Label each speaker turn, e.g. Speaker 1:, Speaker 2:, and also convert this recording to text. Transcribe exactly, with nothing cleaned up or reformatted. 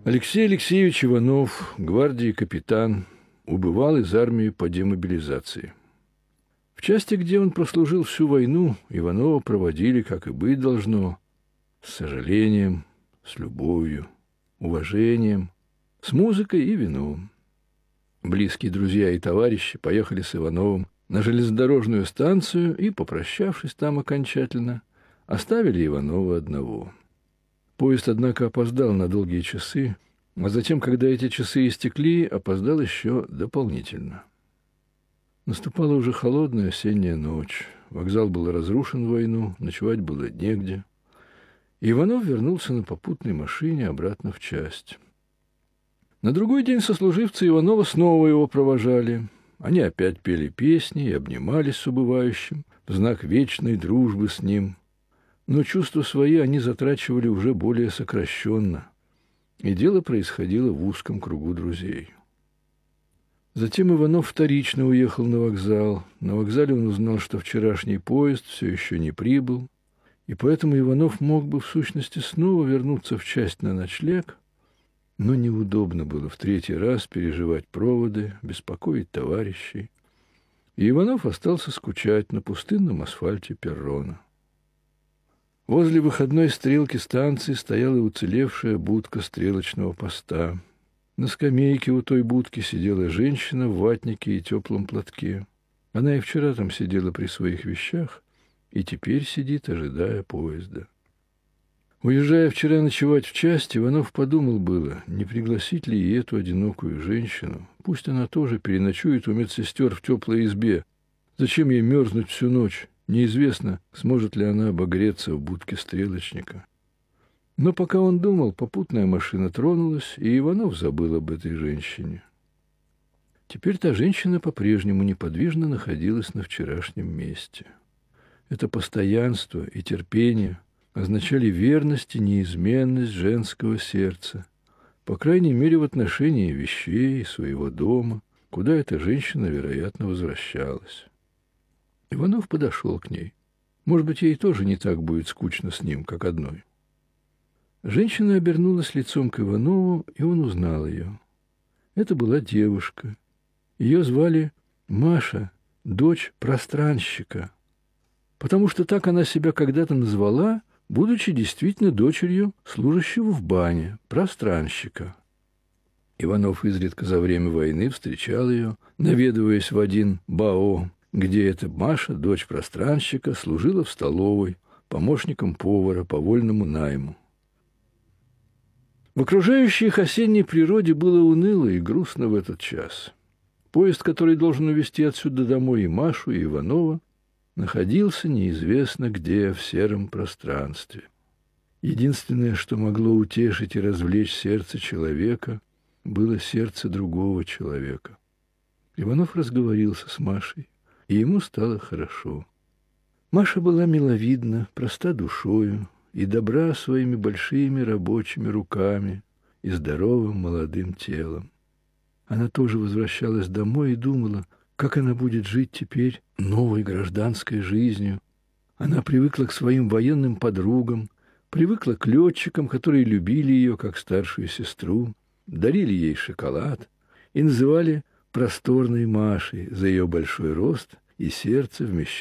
Speaker 1: Алексей Алексеевич Иванов, гвардии капитан, убывал из армии по демобилизации. В части, где он прослужил всю войну, Иванова проводили, как и быть должно, с сожалением, с любовью, уважением, с музыкой и вином. Близкие друзья и товарищи поехали с Ивановым на железнодорожную станцию и, попрощавшись там окончательно, оставили Иванова одного. Поезд, однако, опоздал на долгие часы, а затем, когда эти часы истекли, опоздал еще дополнительно. Наступала уже холодная осенняя ночь. Вокзал был разрушен в войну, ночевать было негде. И Иванов вернулся на попутной машине обратно в часть. На другой день сослуживцы Иванова снова его провожали. Они опять пели песни и обнимались с убывающим в знак вечной дружбы с ним. Но чувства свои они затрачивали уже более сокращенно, и дело происходило в узком кругу друзей. Затем Иванов вторично уехал на вокзал. На вокзале он узнал, что вчерашний поезд все еще не прибыл, и поэтому Иванов мог бы в сущности снова вернуться в часть на ночлег, но неудобно было в третий раз переживать проводы, беспокоить товарищей, и Иванов остался скучать на пустынном асфальте перрона. Возле выходной стрелки станции стояла уцелевшая будка стрелочного поста. На скамейке у той будки сидела женщина в ватнике и теплом платке. Она и вчера там сидела при своих вещах, и теперь сидит, ожидая поезда. Уезжая вчера ночевать в часть, Иванов подумал было, не пригласить ли и эту одинокую женщину. Пусть она тоже переночует у медсестер в теплой избе. Зачем ей мерзнуть всю ночь? Неизвестно, сможет ли она обогреться в будке стрелочника. Но пока он думал, попутная машина тронулась, и Иванов забыл об этой женщине. Теперь та женщина по-прежнему неподвижно находилась на вчерашнем месте. Это постоянство и терпение означали верность и неизменность женского сердца, по крайней мере в отношении вещей и своего дома, куда эта женщина, вероятно, возвращалась. Иванов подошел к ней. Может быть, ей тоже не так будет скучно с ним, как одной. Женщина обернулась лицом к Иванову, и он узнал ее. Это была девушка. Ее звали Маша, дочь пространщика, потому что так она себя когда-то назвала, будучи действительно дочерью служащего в бане, пространщика. Иванов изредка за время войны встречал ее, наведываясь в один БАО, где эта Маша, дочь пространщика, служила в столовой, помощником повара по вольному найму. В окружающей их осенней природе было уныло и грустно в этот час. Поезд, который должен увезти отсюда домой и Машу, и Иванова, находился неизвестно где в сером пространстве. Единственное, что могло утешить и развлечь сердце человека, было сердце другого человека. Иванов разговорился с Машей, и ему стало хорошо. Маша была миловидна, проста душою и добра своими большими рабочими руками и здоровым молодым телом. Она тоже возвращалась домой и думала, как она будет жить теперь новой гражданской жизнью. Она привыкла к своим военным подругам, привыкла к летчикам, которые любили ее как старшую сестру, дарили ей шоколад и называли просторной Машей за ее большой рост и сердце, вмещающее